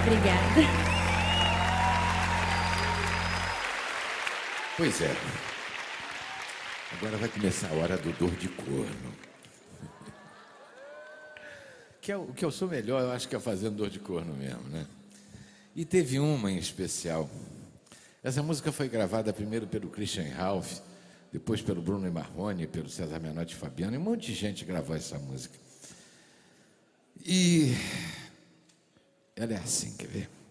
Obrigada. Pois é. Agora vai começar a hora do dor de corno. O que eu sou melhor, eu acho que é fazendo dor de corno mesmo, né? E teve uma em especial. Essa música foi gravada primeiro pelo Christian Ralph, depois pelo Bruno Marrone, pelo César Menotti e Fabiano, e um monte de gente gravou essa música. E ela é assim, quer ver?